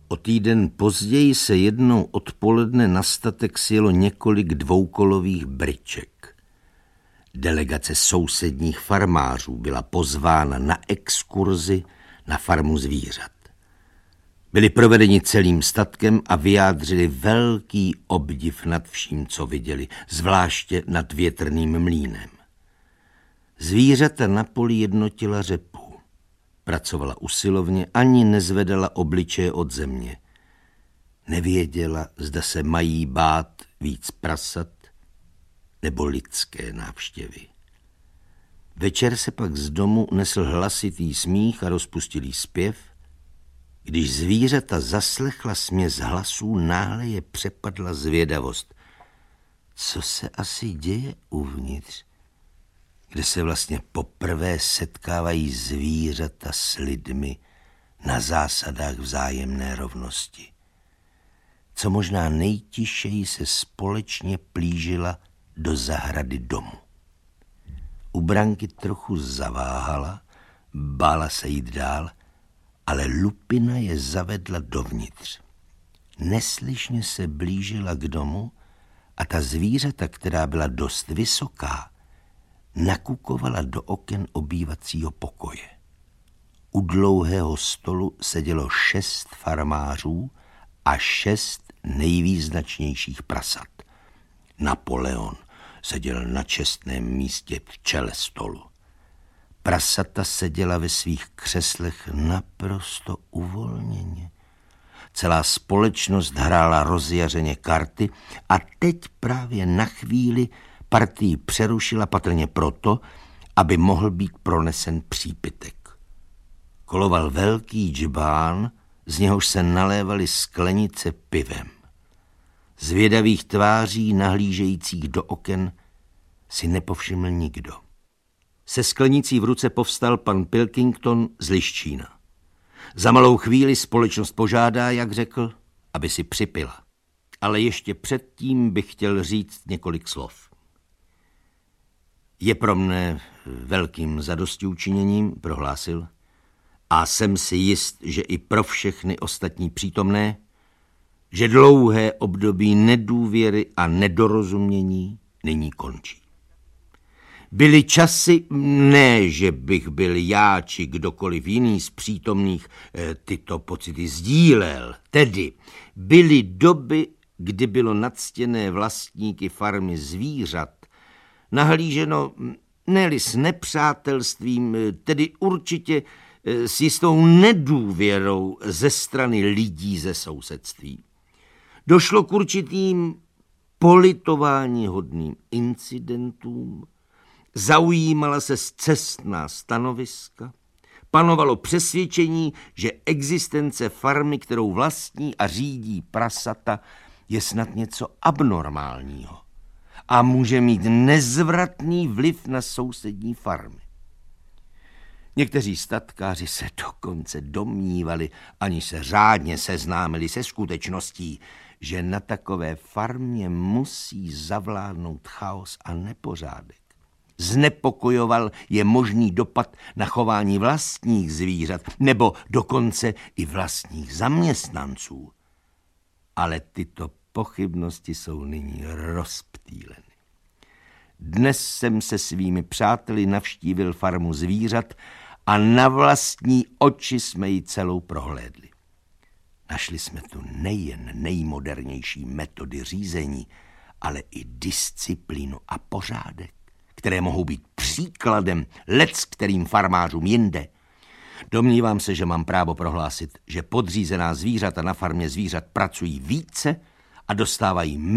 O týden později se jednou odpoledne na statek sjelo několik dvoukolových bryček. Delegace sousedních farmářů byla pozvána na exkurzi na farmu zvířat. Byli provedeni celým statkem a vyjádřili velký obdiv nad vším, co viděli, zvláště nad větrným mlýnem. Zvířata na poli jednotila řepu. Pracovala usilovně, ani nezvedala obličeje od země. Nevěděla, zda se mají bát víc prasat nebo lidské návštěvy. Večer se pak z domu nesl hlasitý smích a rozpustilý zpěv. Když zvířata zaslechla směs hlasů, náhle je přepadla zvědavost. Co se asi děje uvnitř, kde se vlastně poprvé setkávají zvířata s lidmi na zásadách vzájemné rovnosti? Co možná nejtišeji se společně plížila do zahrady domu. U branky trochu zaváhala, bála se jít dál, ale Lupina je zavedla dovnitř. Neslyšně se blížila k domu a ta zvířata, která byla dost vysoká, nakukovala do oken obývacího pokoje. U dlouhého stolu sedělo 6 farmářů a 6 nejvýznačnějších prasat. Napoleon seděl na čestném místě v čele stolu. Prasata seděla ve svých křeslech naprosto uvolněně. Celá společnost hrála rozjařeně karty a teď právě na chvíli partii přerušila patrně proto, aby mohl být pronesen přípitek. Koloval velký džbán, z něhož se nalévaly sklenice pivem. Zvědavých tváří nahlížejících do oken si nepovšiml nikdo. Se sklenicí v ruce povstal pan Pilkington z Liščína. Za malou chvíli společnost požádá, jak řekl, aby si připila. Ale ještě předtím bych chtěl říct několik slov. Je pro mne velkým zadostiučiněním, prohlásil, a jsem si jist, že i pro všechny ostatní přítomné, že dlouhé období nedůvěry a nedorozumění nyní končí. Byly časy, ne, že bych byl já či kdokoliv jiný z přítomných tyto pocity sdílel, tedy byly doby, kdy bylo na ctěné vlastníky farmy zvířat nahlíženo ne-li s nepřátelstvím, tedy určitě s jistou nedůvěrou ze strany lidí ze sousedství. Došlo k určitým politováníhodným incidentům, zaujímala se scestná stanoviska, panovalo přesvědčení, že existence farmy, kterou vlastní a řídí prasata, je snad něco abnormálního a může mít nezvratný vliv na sousední farmy. Někteří statkáři se dokonce domnívali, aniž se řádně seznámili se skutečností, že na takové farmě musí zavládnout chaos a nepořádek. Znepokojoval je možný dopad na chování vlastních zvířat nebo dokonce i vlastních zaměstnanců. Ale tyto pochybnosti jsou nyní rozptýleny. Dnes jsem se svými přáteli navštívil farmu zvířat a na vlastní oči jsme ji celou prohlédli. Našli jsme tu nejen nejmodernější metody řízení, ale i disciplínu a pořádek, které mohou být příkladem leckterým farmářům jinde. Domnívám se, že mám právo prohlásit, že podřízená zvířata na farmě zvířat pracují více a dostávají